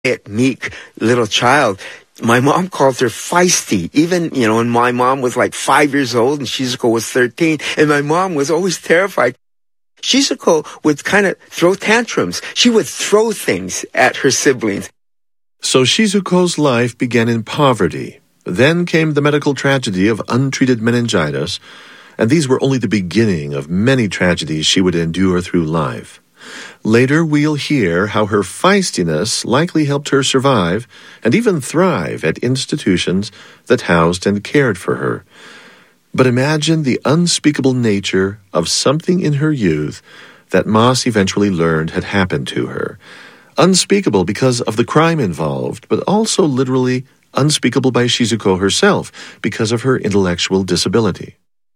meek little child. My mom called her feisty. Even, when my mom was like 5 years old and Shizuko was 13, and my mom was always terrified. Shizuko would kind of throw tantrums. She would throw things at her siblings. So Shizuko's life began in poverty. Then came the medical tragedy of untreated meningitis, and these were only the beginning of many tragedies she would endure through life. Later, we'll hear how her feistiness likely helped her survive and even thrive at institutions that housed and cared for her. But imagine the unspeakable nature of something in her youth that Mas eventually learned had happened to her. Unspeakable because of the crime involved, but also literally unspeakable by Shizuko herself because of her intellectual disability.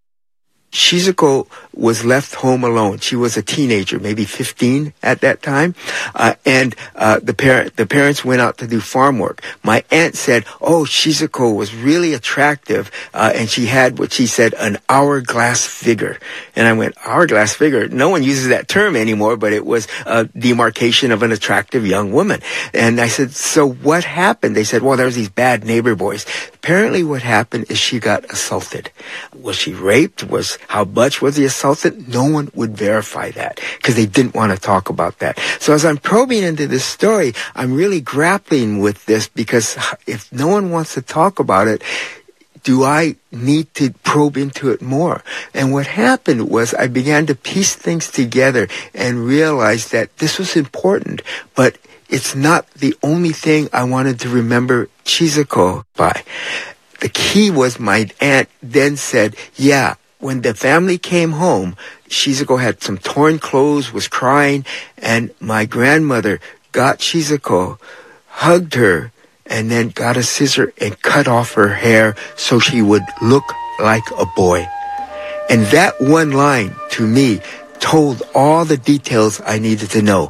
Shizuko was left home alone. She was a teenager, maybe 15 at that time, and the parents went out to do farm work. My aunt said, "Oh, Shizuko was really attractive, and she had what she said an hourglass figure." And I went, "Hourglass figure?" No one uses that term anymore, but it was a demarcation of an attractive young woman. And I said, "So what happened?" They said, "Well, there was these bad neighbor boys." Apparently, what happened is she got assaulted. Was she raped? How much was the assaulted? No one would verify that because they didn't want to talk about that. So as I'm probing into this story, I'm really grappling with this because if no one wants to talk about it, do I need to probe into it more? And what happened was I began to piece things together and realize that this was important, but it's not the only thing I wanted to remember Shizuko by. The key was my aunt then said, when the family came home, Shizuko had some torn clothes, was crying, and my grandmother got Shizuko, hugged her, and then got a scissor and cut off her hair so she would look like a boy. And that one line, to me, told all the details I needed to know.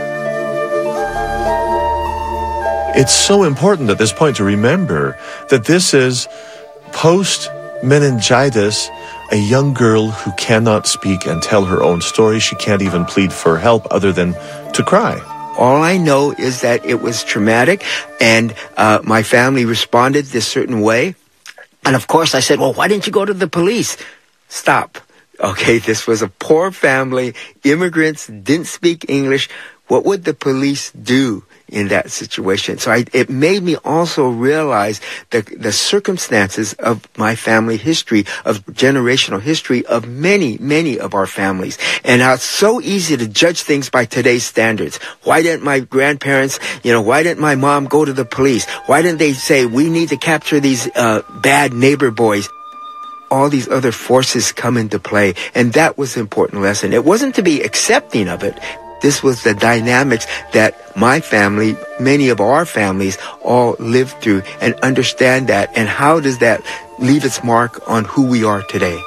It's so important at this point to remember that this is post-meningitis, a young girl who cannot speak and tell her own story. She can't even plead for help other than to cry. All I know is that it was traumatic, and my family responded this certain way. And of course I said, "Well, why didn't you go to the police?" Stop. Okay, this was a poor family, immigrants, didn't speak English. What would the police do in that situation? So it made me also realize the circumstances of my family history, of generational history of many, many of our families. And how it's so easy to judge things by today's standards. Why didn't my grandparents, why didn't my mom go to the police? Why didn't they say, we need to capture these bad neighbor boys? All these other forces come into play. And that was an important lesson. It wasn't to be accepting of it. This was the dynamics that my family, many of our families, all lived through and understand that. And how does that leave its mark on who we are today?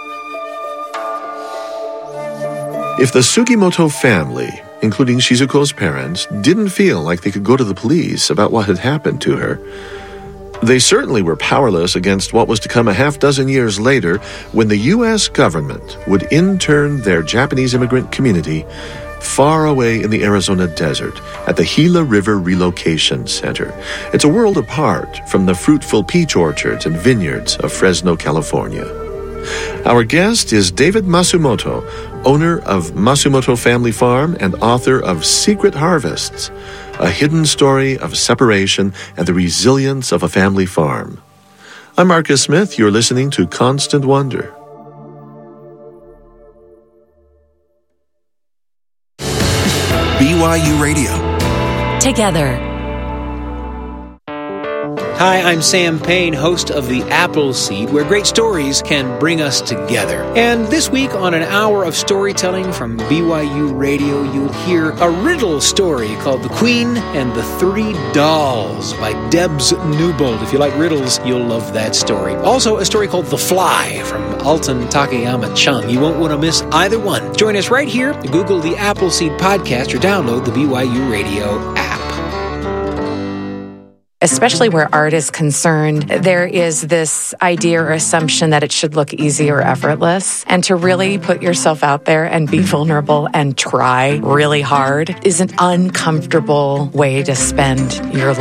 If the Sugimoto family, including Shizuko's parents, didn't feel like they could go to the police about what had happened to her, they certainly were powerless against what was to come a half dozen years later when the U.S. government would intern their Japanese immigrant community far away in the Arizona desert at the Gila River Relocation Center. It's a world apart from the fruitful peach orchards and vineyards of Fresno, California. Our guest is David Masumoto, owner of Masumoto Family Farm and author of Secret Harvests, a hidden story of separation and the resilience of a family farm. I'm Marcus Smith. You're listening to Constant Wonder. BYU Radio. Together. Hi, I'm Sam Payne, host of The Appleseed, where great stories can bring us together. And this week on an hour of storytelling from BYU Radio, you'll hear a riddle story called The Queen and the Three Dolls by Debs Newbold. If you like riddles, you'll love that story. Also, a story called The Fly from Alton Takayama Chung. You won't want to miss either one. Join us right here. Google The Appleseed Podcast or download the BYU Radio app. Especially where art is concerned, there is this idea or assumption that it should look easy or effortless. And to really put yourself out there and be vulnerable and try really hard is an uncomfortable way to spend your life.